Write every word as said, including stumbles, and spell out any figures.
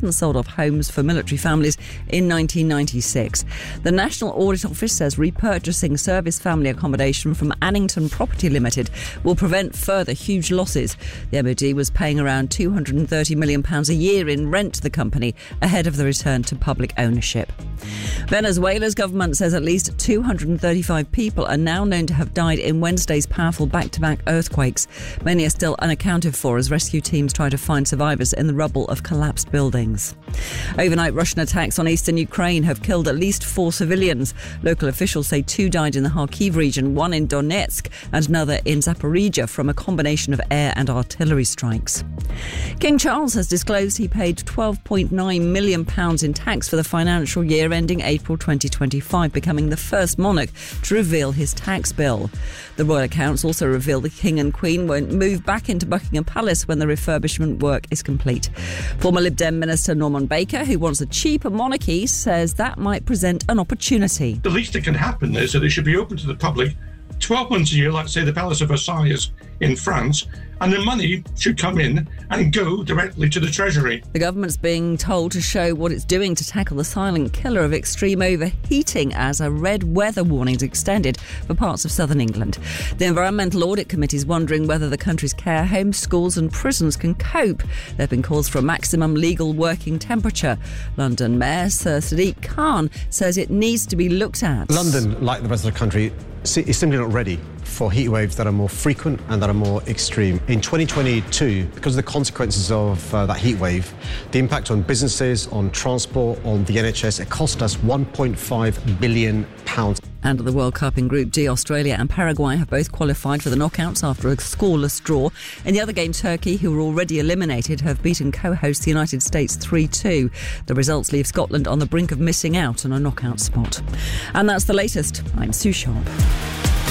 hadn't sold off homes for military families in nineteen ninety-six. The National Audit Office says repurchasing service family accommodation from Annington Property Limited will prevent further huge losses. The M O D was paying around two hundred thirty million pounds a year in rent to the company ahead of the return to public ownership. Venezuela's government says at least two hundred thirty-five people are now known to have died in Wednesday's powerful back-to-back earthquakes. Many are still unaccounted for as rescue teams try to find survivors in the rubble of collapsed buildings. Overnight Russian attacks on eastern Ukraine have killed at least four civilians. Local officials say two died in the Kharkiv region, one in Donetsk and another in Zaporizhia from a combination of air and artillery strikes. King Charles has disclosed he paid twelve point nine million pounds in tax for the financial year ending April twenty twenty-five, becoming the first monarch to reveal his tax bill. The royal accounts also reveal the King and Queen won't move back into Buckingham Palace when the refurbishment work is complete. Former Lib Dem Minister Norman Baker, who wants a cheaper monarchy, says that might present an opportunity. The least that can happen is that it should be open to the public twelve months a year, like, say, the Palace of Versailles in France, and the money should come in and go directly to the Treasury. The government's being told to show what it's doing to tackle the silent killer of extreme overheating as a red weather warning is extended for parts of southern England. The Environmental Audit Committee is wondering whether the country's care homes, schools and prisons can cope. There have been calls for a maximum legal working temperature. London Mayor Sir Sadiq Khan says it needs to be looked at. London, like the rest of the country, is simply not ready for heat waves that are more frequent and that are more extreme. In twenty twenty-two, because of the consequences of uh, that heat wave, the impact on businesses, on transport, on the N H S, it cost us one point five billion pounds. And at the World Cup in Group D, Australia and Paraguay have both qualified for the knockouts after a scoreless draw. In the other game, Turkey, who were already eliminated, have beaten co-host the United States three two. The results leave Scotland on the brink of missing out on a knockout spot. And that's the latest. I'm Sue Sharp.